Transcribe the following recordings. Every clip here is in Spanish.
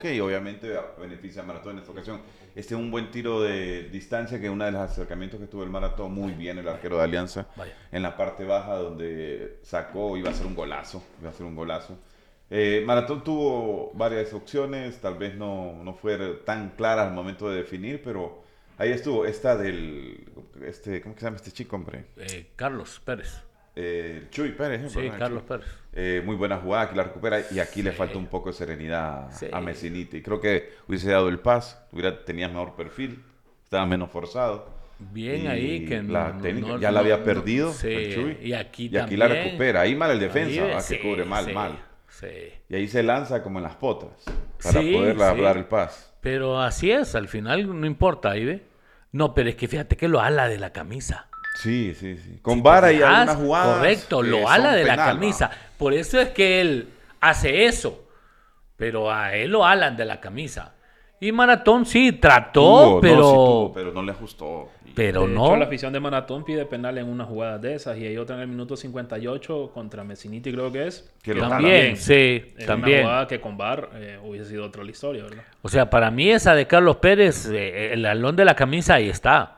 que obviamente beneficia al maratón en esta ocasión. Este es un buen tiro de distancia, que es uno de los acercamientos que tuvo el maratón. Muy bien el arquero de Alianza. Vaya. En la parte baja donde sacó, iba a ser un golazo. Iba a ser un golazo. Maratón tuvo varias opciones, tal vez no fueron tan claras al momento de definir, pero ahí estuvo. Esta ¿cómo que se llama este chico, hombre? Carlos Pérez. Chuy Pérez, Sí, ¿verdad? Carlos Pérez. Muy buena jugada, que la recupera, y aquí le Sí. falta un poco de serenidad Sí. a Messiniti. Creo que hubiese dado el pase, tenías mejor perfil, estaba menos forzado. Bien Y ahí que la técnica ya la había perdido sí, el Chuy, y aquí aquí la también. recupera. Ahí mal el defensa, Ahí, que cubre mal. Sí. Y ahí se lanza como en las potras para Sí, poder sí. dar el pase. Pero así es, al final no importa, ahí ve. No, pero es que fíjate que lo ala de la camisa. Sí. Con Si te vara y fijas, algunas jugadas. correcto, que lo son ala de la penal, camisa. ¿va? Por eso es que él hace eso. Pero a él lo alan de la camisa. Y Maratón sí trató, Tuvo, pero. no, sí tuvo, pero no le ajustó. Pero De no. hecho, la afición de Maratón pide penal en una jugada de esas y hay otra en el minuto 58 contra Messiniti, creo que es. Que lo También, sí, Es también. una jugada que con VAR hubiese sido otra la historia, ¿verdad? O sea, para mí esa de Carlos Pérez, el alón de la camisa ahí está.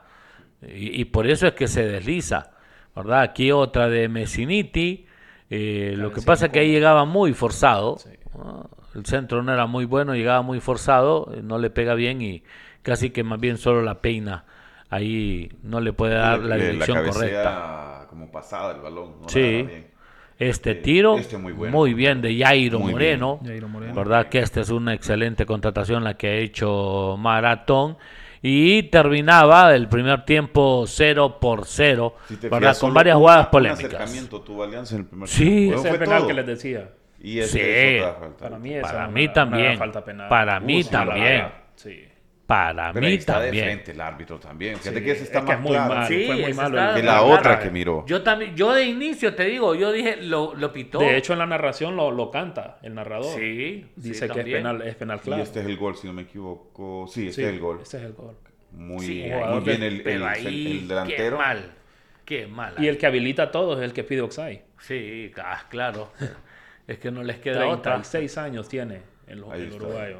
Y por eso es que se desliza, ¿verdad? Aquí otra de Messiniti. Lo que pasa es que ahí llegaba muy forzado. Sí. El centro no era muy bueno, llegaba muy forzado, no le pega bien y casi que más bien solo la peina. Ahí no le puede dar la dirección cabecea correcta. como pasada el balón. No la Sí. agarra bien. Este tiro, este muy bueno. muy bien de Jairo Muy Moreno. bien. Jairo Moreno. ¿Verdad? Que esta es una excelente contratación la que ha hecho Maratón. Y terminaba el primer tiempo 0-0, Si te ¿verdad? fijas, Con solo varias un jugadas polémicas. acercamiento tuvo Alianza en el primer Sí. tiempo. Ese es Fue el penal todo. que les decía. Y ese Sí. es otra falta. Para mí esa Para es mí una también. falta penal. Para mí sí, la también. verdad, sí. Para Pero mí ahí está de también. frente el árbitro también. Fíjate Sí, que ese está es que más es muy claro. malo. Sí, fue muy esa malo está el- Que la clara. otra que miró. Yo de inicio te digo, yo dije, lo pitó. De hecho, en la narración lo canta el narrador. sí, Dice sí, que también. es penal Y claro. este es el gol, si no me equivoco. Sí, este Sí, es el gol. Ese es el gol. Muy, Sí, muy bien pero ahí, el delantero. qué mal. Y el que habilita a todos es el que pide Oxai. Sí, claro. Es que no les queda otra. 36 años tiene Ahí el está. uruguayo.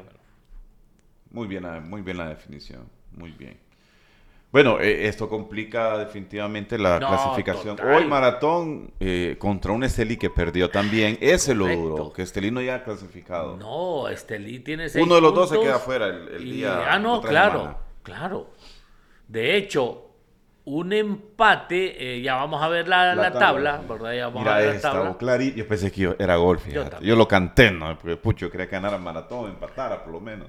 Muy bien la definición. Muy bien. Bueno, esto complica definitivamente la No, clasificación. total. Hoy Maratón contra un Estelí que perdió también. Ese es lo Correcto. duro, que Estelí no ya ha clasificado. No, Estelí tiene 6 Uno de los dos se puntos queda fuera el y- día. Ah, no, otra claro, semana. claro. De hecho, un empate, ya vamos a ver la tabla, ¿verdad? Ya vamos a Mira, ver la esta, tabla. clarito. Yo pensé que era gol, fíjate. Yo, también. lo canté, ¿no? Porque, pucho, quería que ganara Maratón, empatara por lo menos.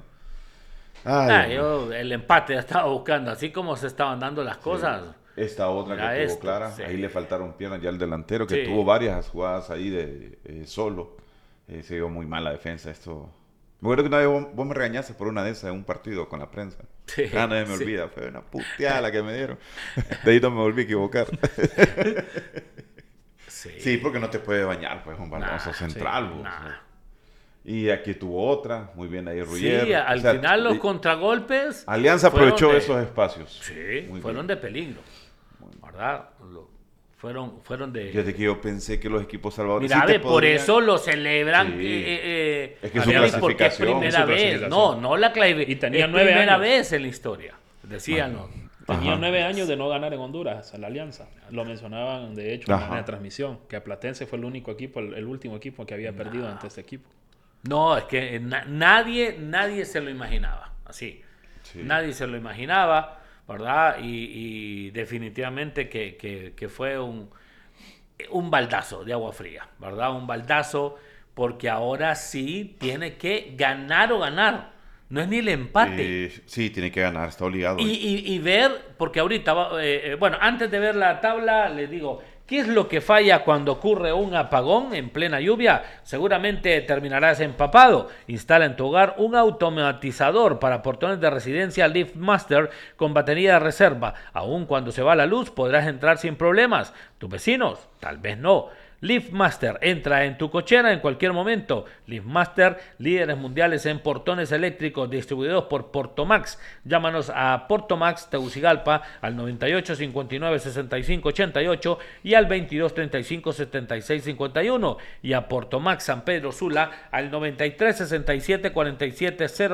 Ay, Yo el empate estaba buscando, así como se estaban dando las cosas. esta otra Mira que tuvo esto, clara, sí. ahí le faltaron piernas ya al delantero, que Sí. tuvo varias jugadas ahí de solo. Se vio muy mal la defensa. Esto. Me acuerdo que una vez vos me regañaste por una de esas en un partido con la prensa. Sí, No me sí. olvida, fue una puteada la que me dieron. De ahí no me volví a equivocar. Sí, porque no te puede bañar, pues, un balonazo central. vos. Y aquí tuvo otra, muy bien ahí Ruggier. Sí, al O sea, final los contragolpes. Alianza fueron aprovechó de- esos espacios. Sí, Muy fueron bien. de peligro. ¿Verdad? Fueron de. Fíjate que yo pensé que los equipos salvadores Mira, sí te ve, por podrían- eso lo celebran. Sí. Es que es su porque es clasificación, primera es su vez. clasificación. No la clave. Y tenía es 9 primera años. vez en la historia. Decían los. Tenía Ajá. 9 años de no ganar en Honduras, a la Alianza. Lo mencionaban, de hecho, Ajá. en la transmisión, que Platense fue el único equipo, el último equipo que había perdido ante este equipo. No, es que nadie se lo imaginaba. Así. Sí. Nadie se lo imaginaba, ¿verdad? Y definitivamente que fue un baldazo de agua fría, ¿verdad? Un baldazo porque ahora sí tiene que ganar o ganar. No es ni el empate. Sí, tiene que ganar, está obligado. Y ver, porque ahorita, bueno, antes de ver la tabla, les digo, ¿qué es lo que falla cuando ocurre un apagón en plena lluvia? Seguramente terminarás empapado. Instala en tu hogar un automatizador para portones de residencia LiftMaster con batería de reserva. Aun cuando se va la luz, podrás entrar sin problemas. Tus vecinos, tal vez no. LiftMaster entra en tu cochera en cualquier momento. LiftMaster, líderes mundiales en portones eléctricos distribuidos por Portomax. Llámanos a Portomax Tegucigalpa al 98 59 65 88 y al 22 35 76 51 y a Portomax San Pedro Sula al 93 67 47 0.